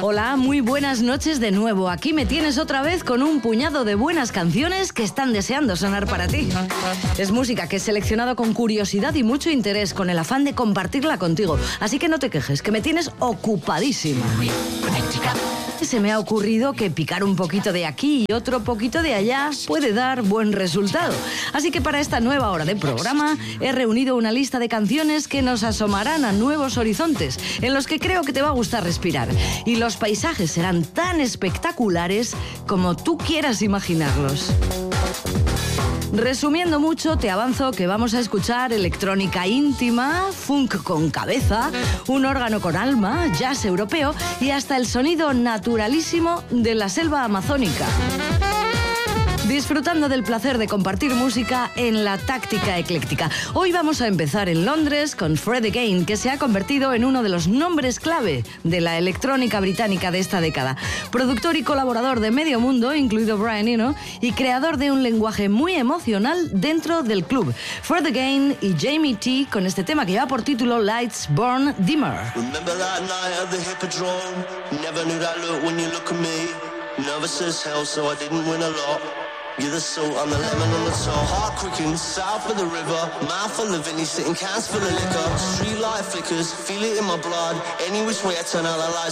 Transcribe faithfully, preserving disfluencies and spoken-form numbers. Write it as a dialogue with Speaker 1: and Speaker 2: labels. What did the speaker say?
Speaker 1: Hola, muy buenas noches de nuevo. Aquí me tienes otra vez con un puñado de buenas canciones que están deseando sonar para ti. Es música que he seleccionado con curiosidad y mucho interés, con el afán de compartirla contigo. Así que no te quejes, que me tienes ocupadísima. Se me ha ocurrido que picar un poquito de aquí y otro poquito de allá puede dar buen resultado. Así que para esta nueva hora de programa he reunido una lista de canciones que nos asomarán a nuevos horizontes, en los que creo que te va a gustar respirar. Y los paisajes serán tan espectaculares como tú quieras imaginarlos. Resumiendo mucho, te avanzo que vamos a escuchar electrónica íntima, funk con cabeza, un órgano con alma, jazz europeo y hasta el sonido naturalísimo de la selva amazónica. Disfrutando del placer de compartir música en la táctica ecléctica. Hoy vamos a empezar en Londres con Fred Again, que se ha convertido en uno de los nombres clave de la electrónica británica de esta década. Productor y colaborador de medio mundo, incluido Brian Eno, y creador de un lenguaje muy emocional dentro del club. Fred Again y Jamie T con este tema que lleva por título Lights Burn Dimmer.
Speaker 2: Remember that night at the Hippodrome? Never knew that look when you look at me. Nervous as hell, so I didn't win a lot. You're the salt, I'm the lemon on the top. Heart quicking, south of the river. Mouth full of Vinny, sitting cans full of liquor. Street light flickers, feel it in my blood. Any which way I turn out, the lights